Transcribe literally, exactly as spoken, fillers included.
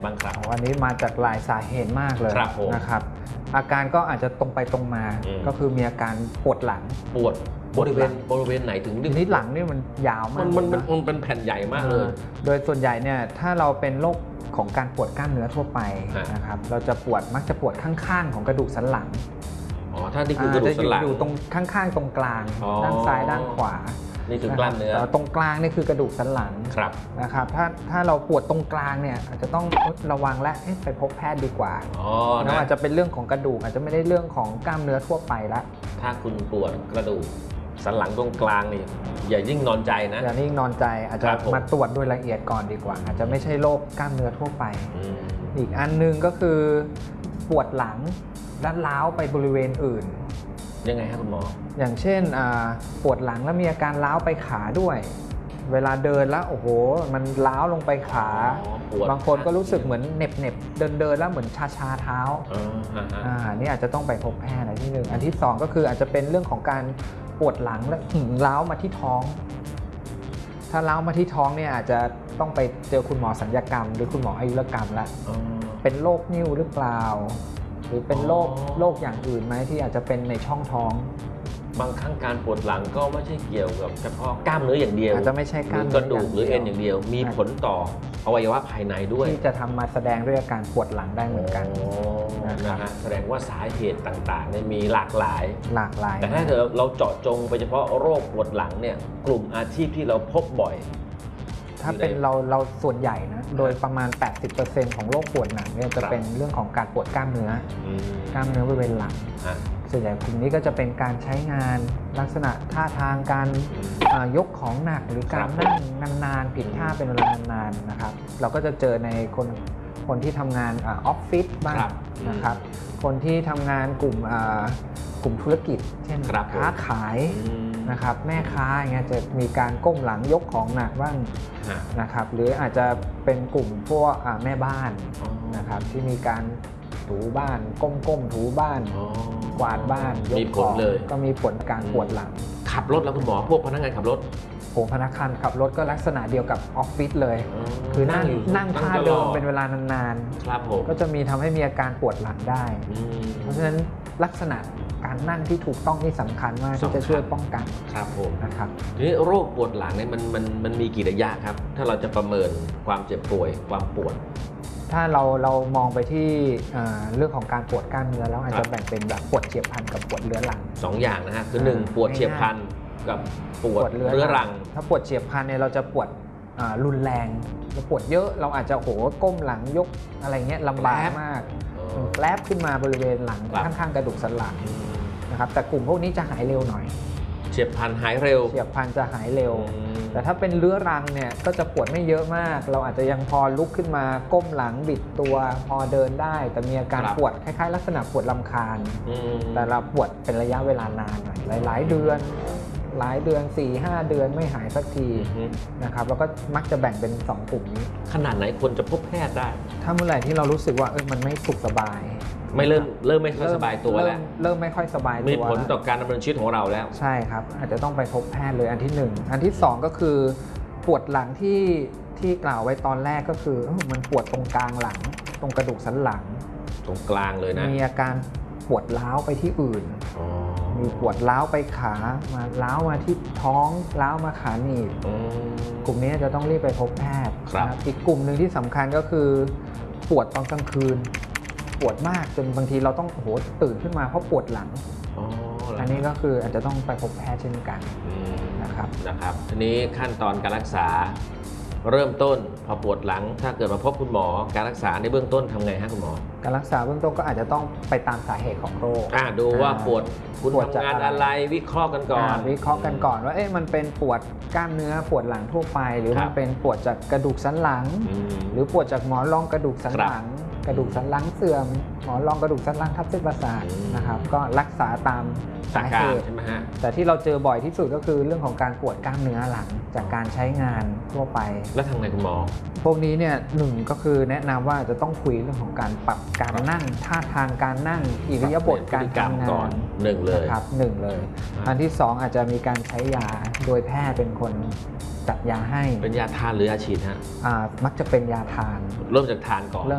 บ้างครับวันนี้มาจากหลายสาเหตุมากเลยนะครับอาการก็อาจจะตรงไปตรงมาก็คือมีอาการปวดหลังปวดบริเวณบริเวณไหนถึงนิดหลังนี่มันยาวมากมันมันมันเป็นแผ่นใหญ่มากเลยโดยส่วนใหญ่เนี่ยถ้าเราเป็นโรคของการปวดกล้ามเนื้อทั่วไปนะครับเราจะปวดมักจะปวดข้างๆของกระดูกสันหลังอ๋อถ้านี่คือกระดูกสันหลังอยู่ตรงข้างๆตรงกลางด้านซ้ายด้านขวานี่คือกล้ามเนื้อตรงกลางนี่คือกระดูกสันหลังนะครับถ้าถ้าเราปวดตรงกลางเนี่ยอาจจะต้องระวังและไปพบแพทย์ดีกว่าแล้วอาจจะเป็นเรื่องของกระดูกอาจจะไม่ได้เรื่องของกล้ามเนื้อทั่วไปละถ้าคุณปวดกระดูกสันหลังตรงกลางนี่อย่ายิ่งนอนใจนะอย่ายิ่งนอนใจอาจจะมาตรวจโดยละเอียดก่อนดีกว่าอาจจะไม่ใช่โรคกล้ามเนื้อทั่วไปอีกอันนึงก็คือปวดหลังและล้าวไปบริเวณอื่นยังไงครับคุณหมออย่างเช่นปวดหลังแล้วมีอาการล้าวไปขาด้วยเวลาเดินแล้วโอ้โหมันล้าวลงไปขาบางคนก็รู้สึกเหมือนเหน็บเน็บเดินเดินแล้วเหมือนชาชาเท้าอ่านี่อาจจะต้องไปพบแพทย์อันที่หนึ่งอันที่สองก็คืออาจจะเป็นเรื่องของการปวดหลังและล้าวมาที่ท้องถ้าล้าวมาที่ท้องเนี่ยอาจจะต้องไปเจอคุณหมอศัลยกรรมหรือคุณหมออายุรกรรมแล้วเป็นโรคนิ่วหรือเปล่าหรือเป็นโรคโรคอย่างอื่นไหมที่อาจจะเป็นในช่องท้องบางครั้งการปวดหลังก็ไม่ใช่เกี่ยวกับเฉพาะกล้ามเนื้ออย่างเดียวอาจจะไม่ใช่กล้ามกระดูกหรือเอ็นอย่างเดียวมีผลต่ออวัยวะภายในด้วยที่จะทำมาแสดงด้วยอาการปวดหลังได้เหมือนกันนะฮะแสดงว่าสาเหตุต่างๆเนี่ยมีหลากหลายหลากหลายแต่ถ้าเราเจาะจงไปเฉพาะโรคปวดหลังเนี่ยกลุ่มอาชีพที่เราพบบ่อยถ้าเป็นเราเราส่วนใหญ่นะโดยประมาณ แปดสิบเปอร์เซ็นต์ ของโรคปวดหลังเนี่ยจะเป็นเรื่องของการปวดกล้ามเนื้อกล้ามเนื้อบริเวณหลังส่วนใหญ่กลุ่มนี้ก็จะเป็นการใช้งานลักษณะท่าทางการยกของหนักหรือการนั่งนานๆผิดท่าเป็นเวลานานๆนะครับเราก็จะเจอในคนคนที่ทำงานออฟฟิศบ้างนะครับคนที่ทำงานกลุ่มกลุ่มธุรกิจเช่นค้าขายนะครับแม่ค้าอย่างเงี้ยจะมีการก้มหลังยกของหนักบ้างนะครับหรืออาจจะเป็นกลุ่มพวกแม่บ้านนะครับที่มีการถูบ้านก้มๆถูบ้านกวาดบ้านยกของก็มีผลการปวดหลังขับรถแล้วคุณหมอพวกพนักงานขับรถผมพนักงานขับรถก็ลักษณะเดียวกับออฟฟิศเลยคือนั่งนั่งท่าเดิมเป็นเวลานานๆก็จะมีทำให้มีอาการปวดหลังได้เพราะฉะนั้นลักษณะการนั่งที่ถูกต้องนี่สำคัญมากที่จะช่วยป้องกันครับผมนะครับทีนี้โรคปวดหลังเนี่ยมันมันมันมีกี่ระยะครับถ้าเราจะประเมินความเจ็บป่วยความปวดถ้าเราเรามองไปที่เรื่องของการปวดกล้ามเนื้อแล้วอาจจะแบ่งเป็นแบบปวดเฉียบพลันกับปวดเรื้อรังสองอย่างนะฮะคือหนึ่งปวดเฉียบพลันกับปวดเรื้อรังถ้าปวดเฉียบพลันเนี่ยเราจะปวดรุนแรงเราปวดเยอะเราอาจจะโหก้มหลังยกอะไรเงี้ยลำบากมากแลบขึ้นมาบริเวณหลังข้างๆกระดูกสันหลังนะครับแต่กลุ่มพวกนี้จะหายเร็วหน่อยเฉียบพลันหายเร็วเฉียบพลันจะหายเร็วแต่ถ้าเป็นเรื้อรังเนี่ยก็จะปวดไม่เยอะมากเราอาจจะยังพอลุกขึ้นมาก้มหลังบิดตัวพอเดินได้แต่มีอาการปวดคล้ายๆลักษณะปวดลำคาญแต่เราปวดเป็นระยะเวลานานหน่อยหลายๆเดือนหลายเดือน สี่ห้า เดือนไม่หายสักทีนะครับแล้วก็มักจะแบ่งเป็นสองกลุ่มนี้ขนาดไหนควรจะพบแพทย์ได้ถ้าเมื่อไหร่ที่เรารู้สึกว่าเออมันไม่สุขสบายไม่เริ่มเริ่มไม่ค่อยสบายตัวแล้วเริ่มไม่ค่อยสบายตัวมีผลต่อการดำเนินชีวิตของเราแล้วใช่ครับอาจจะต้องไปพบแพทย์เลยอันที่หนึ่งอันที่สองก็คือปวดหลังที่ที่กล่าวไว้ตอนแรกก็คือมันปวดตรงกลางหลังตรงกระดูกสันหลังตรงกลางเลยนะมีอาการปวดร้าวไปที่อื่นมีปวดร้าวไปขามาร้าวมาที่ท้องร้าวมาขาหนีบกลุ่มนี้จะต้องรีบไปพบแพทย์อีกกลุ่มหนึ่งที่สำคัญก็คือปวดตอนกลางคืนปวดมากจนบางทีเราต้องโอ้โหตื่นขึ้นมาเพราะปวดหลังอันนี้ก็คืออาจจะต้องไปพบแพทย์เช่นกันนะครับนะครับทีนี้ขั้นตอนการรักษาเริ่มต้นพอปวดหลังถ้าเกิดมาพบคุณหมอการรักษาในเบื้องต้นทำไงฮะคุณหมอการรักษาเบื้องต้นก็อาจจะต้องไปตามสาเหตุของโรคดูว่าปวดคุณทำงานอะไรวิเคราะห์กันก่อนวิเคราะห์กันก่อนว่าเอ๊ะมันเป็นปวดกล้ามเนื้อปวดหลังทั่วไปหรือมันเป็นปวดจากกระดูกสันหลังหรือปวดจากหมอนรองกระดูกสันหลังกระดูกสันหลังเสื่อมหมอนรองกระดูกสันหลังทับเส้นประสาทนะครับก็รักษาตามสาเหตุแต่ที่เราเจอบ่อยที่สุดก็คือเรื่องของการปวดกล้ามเนื้อหลังจากการใช้งานทั่วไปแล้วทำไงคุณหมอพวกนี้เนี่ยหนึ่งก็คือแนะนำว่าจะต้องคุยเรื่องของการปรับการนั่งท่าทางการนั่งอิริยาบถการทำงานหนึ่งเลยครับหนึ่งเลยอันที่สองอาจจะมีการใช้ยาโดยแพทย์เป็นคนจัดยาให้เป็นยาทานหรือยาฉีดฮะมักจะเป็นยาทานเริ่มจากทานก่อน